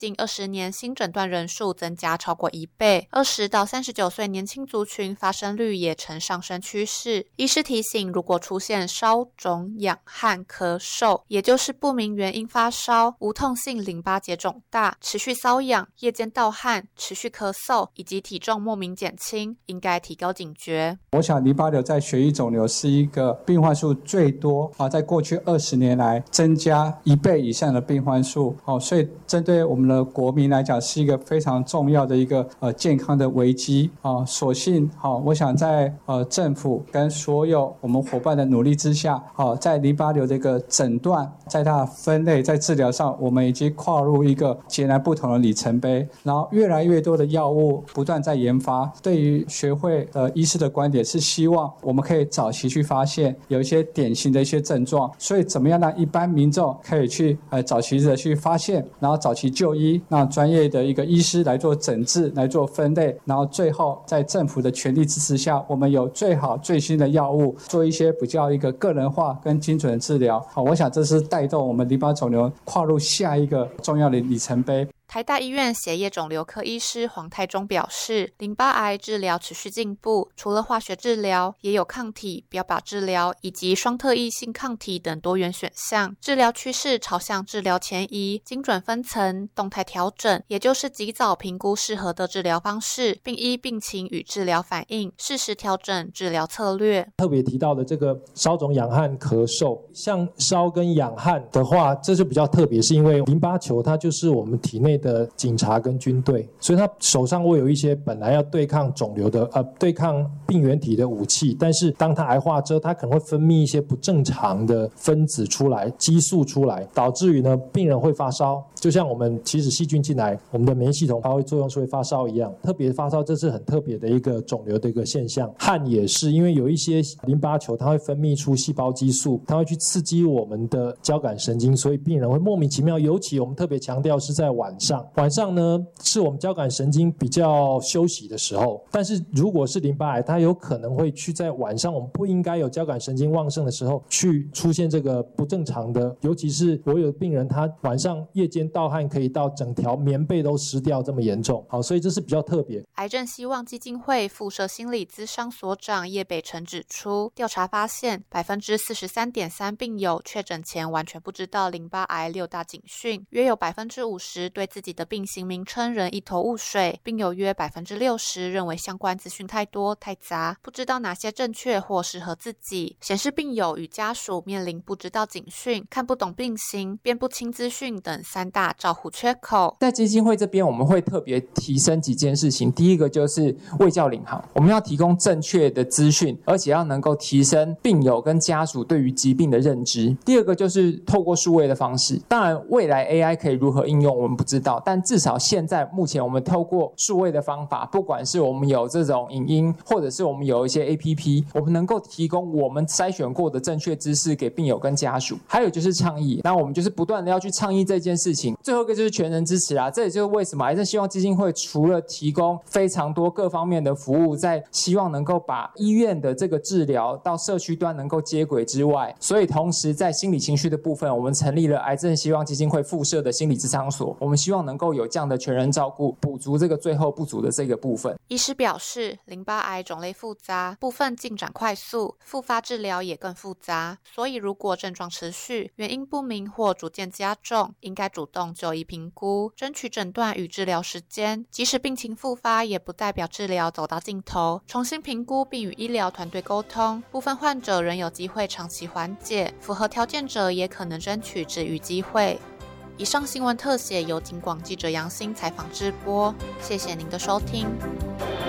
近20年新诊断人数增加超过1倍，20到39岁年轻族群发生率也呈上升趋势。医师提醒，如果出现烧、肿、痒、汗、咳嗽，也就是不明原因发烧、无痛性淋巴结肿大、持续瘙痒、夜间盗汗、持续咳嗽以及体重莫名减轻，应该提高警觉。 我想淋巴瘤在血液肿瘤是一个病患数最多在过去20年来增加1倍以上的病患数，所以针对我们的国民来讲是一个非常重要的一个健康的危机所幸我想在政府跟所有我们伙伴的努力之下在淋巴瘤的一个诊断，在它的分类，在治疗上，我们已经跨入一个截然不同的里程碑，然后越来越多的药物不断在研发。对于学会医师的观点是希望我们可以早期去发现有一些典型的一些症状，所以怎么样让一般民众可以去早期的去发现，然后早期就医，让专业的一个医师来做诊治，来做分类，然后最后在政府的全力支持下，我们有最好最新的药物，做一些比较一个个人化跟精准的治疗。我想这是带动我们淋巴肿瘤跨入下一个重要的里程碑。 台大医院血液肿瘤科医师黄泰忠表示，淋巴癌治疗持续进步，除了化学治疗，也有抗体、标靶治疗以及双特异性抗体等多元选项。治疗趋势朝向治疗前移、精准分层、动态调整，也就是及早评估适合的治疗方式，并依病情与治疗反应，适时调整治疗策略。 特别提到的这个烧肿、痒汗、咳嗽，像烧跟痒汗的话，这就比较特别，是因为淋巴球它就是我们体内的警察跟军队，所以他手上会有一些本来要对抗肿瘤的对抗病原体的武器，但是当它癌化之后，它可能会分泌一些不正常的分子出来，激素出来，导致于呢病人会发烧。就像我们其实细菌进来，我们的免疫系统发挥作用是会发烧一样，特别发烧这是很特别的一个肿瘤的一个现象。汗也是，因为有一些淋巴球它会分泌出细胞激素，它会去刺激我们的交感神经，所以病人会莫名其妙，尤其我们特别强调是在晚上呢是我们交感神经比较休息的时候，但是如果是淋巴癌，它有可能会去在晚上我们不应该有交感神经旺盛的时候去出现这个不正常的，尤其是我有病人他晚上夜间盗汗可以到整条棉被都湿掉这么严重，好，所以这是比较特别。 癌症希望基金会附设心理咨商所长叶北辰指出，调查发现 43.3% 病友确诊前完全不知道淋巴癌6大警讯，约有 50% 对自己的病型名称仍一头雾水，并有约 60% 认为相关资讯太多太杂，不知道哪些正确或适合自己，显示病友与家属面临不知道警讯、看不懂病型、辨不清资讯等3大照护缺口。 在基金会这边，我们会特别提升几件事情。第一个就是卫教领航，我们要提供正确的资讯，而且要能够提升病友跟家属对于疾病的认知。第二个就是透过数位的方式，当然未来 AI 可以如何应用我们不知道，但至少现在目前我们透过数位的方法，不管是我们有这种影音，或者是我们有一些 APP， 我们能够提供我们筛选过的正确知识给病友跟家属。还有就是倡议，那我们就是不断的要去倡议这件事情。最后一个就是全人支持啊，这也就是为什么癌症希望基金会除了提供非常多各方面的服务，在希望能够把医院的这个治疗到社区端能够接轨之外，所以同时在心理情绪的部分，我们成立了癌症希望基金会附设的心理咨商所，我们希望能够有这样的全人照顾，补足这个最后不足的这个部分。 医师表示，淋巴癌种类复杂，部分进展快速，复发治疗也更复杂，所以如果症状持续，原因不明或逐渐加重，应该主动就医评估，争取诊断与治疗时间。即使病情复发，也不代表治疗走到尽头，重新评估并与医疗团队沟通，部分患者仍有机会长期缓解，符合条件者也可能争取治愈机会。以上新闻特写由警广记者杨欣采访直播，谢谢您的收听。